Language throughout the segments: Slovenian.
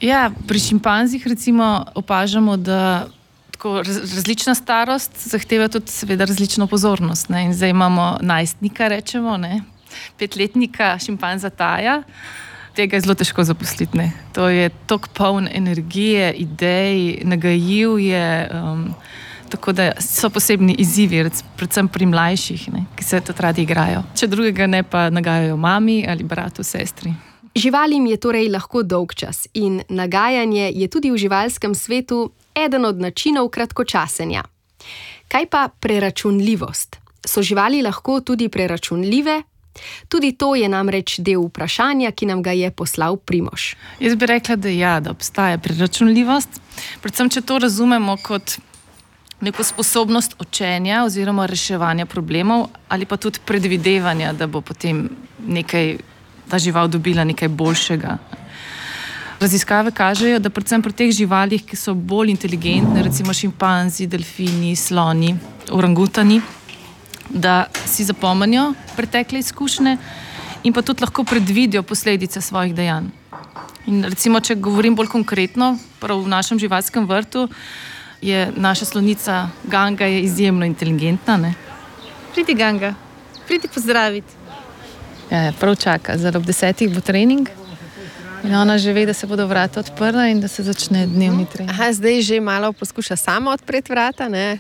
Ja, pri šimpanzih recimo opažamo, da tako različna starost zahteva tudi seveda različno pozornost. Ne? In zdaj imamo najstnika, rečemo, ne? 5-letnika šimpanza Taja. Tega je zelo težko zaposliti. Ne? To je toliko poln energije, idej, nagajiv je, tako da so posebni izzivi, predvsem pri mlajših, ne? Ki se tudi radi igrajo. Če drugega ne, pa nagajajo mami ali bratu, sestri. Živalim je torej lahko dolgčas in nagajanje je tudi v živalskem svetu eden od načinov kratkočasenja. Kaj pa preračunljivost? So živali lahko tudi preračunljive? Tudi to je namreč del vprašanja, ki nam ga je poslal Primož. Jaz bi rekla, da ja, da obstaja preračunljivost. Predvsem, če to razumemo kot neko sposobnost učenja oziroma reševanja problemov ali pa tudi predvidevanja, da bo potem ta žival dobila nekaj boljšega. Raziskave kažejo, da predvsem pri teh živalih, ki so bolj inteligentne, recimo šimpanzi, delfini, sloni, orangutani, da si zapomnijo pretekle izkušnje in pa tudi lahko predvidijo posledice svojih dejanj. In recimo, če govorim bolj konkretno, prav v našem živalskem vrtu je naša slonica Ganga je izjemno inteligentna. Ne? Pridi, Ganga, pridi pozdraviti. Ja, prav čaka, zdaj ob 10 bo trening in ona že ve, da se bodo vrata odprla in da se začne dnevni trening. Aha, zdaj že malo poskuša sama odpreti vrata, ne?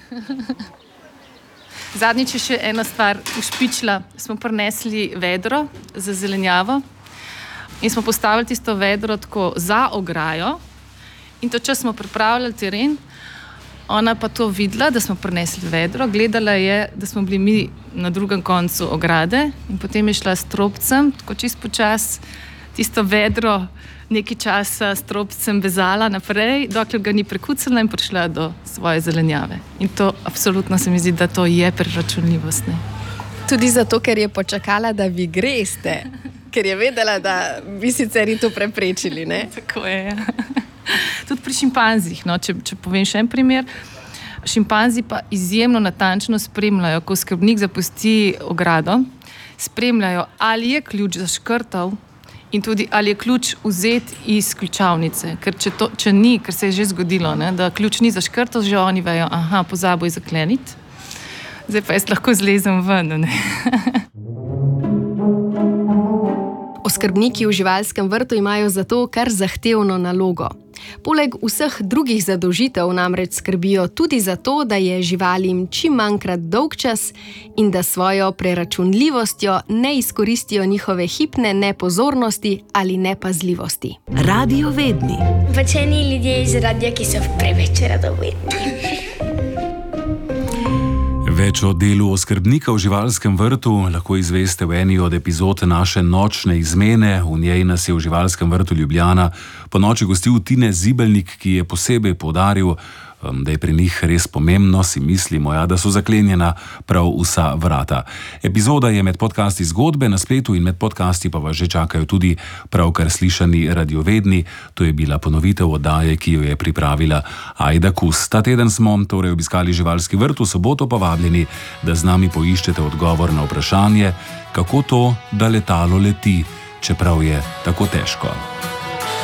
Zadnjič je še ena stvar ušpičila. Smo prinesli vedro za zelenjavo in smo postavili tisto vedro tako za ograjo in to čas smo pripravljali teren. Ona pa to videla, da smo prinesli vedro, gledala je, da smo bili mi na drugem koncu ograde in potem je šla s trobcem, tako čist počas, tisto vedro nekaj časa s trobcem vezala naprej, dokler ga ni prekucala in prišla do svoje zelenjave. In to absolutno se mi zdi, da to je preračunljivost. Ne? Tudi zato, ker je počakala, da vi greste, ker je vedela, da bi sicer to preprečili, ne? Tako je, ja. Tudi pri šimpanzih, no, če povem še en primer, šimpanzi pa izjemno natančno spremljajo, ko skrbnik zapusti ogrado, spremljajo, ali je ključ zaškrtal in tudi ali je ključ vzet iz ključavnice. Ker če ni, ker se je že zgodilo, ne, da ključ ni zaškrtal, že oni vejo, aha, pozabil je zakleniti, zdaj pa jaz lahko zlezem ven. Ne. Oskrbniki v živalskem vrtu imajo zato kar zahtevno nalogo. Poleg vseh drugih zadolžitev namreč skrbijo tudi za to, da je živalim čim manjkrat dolgčas in da svojo preračunljivostjo ne izkoristijo njihove hipne nepozornosti ali nepazljivosti. Radiovedni. Pač ljudje iz radia, ki so preveč radovedni. Več o delu oskrbnika v živalskem vrtu lahko izveste v eni od epizod naše nočne izmene. V njej nas je v živalskem vrtu Ljubljana ponoči gostil Tine Zibelnik, ki je posebej poudaril, da je pri njih res pomembno, si mislimo, da so zaklenjena prav vsa vrata. Epizoda je med podcasti Zgodbe na spletu in med podcasti pa vas že čakajo tudi pravkar slišani Radiovedni. To je bila ponovitev oddaje, ki jo je pripravila Ajda Kus. Ta teden smo torej obiskali živalski vrt, v soboto pa vabljeni, da z nami poiščete odgovor na vprašanje, kako to, da letalo leti, čeprav je tako težko.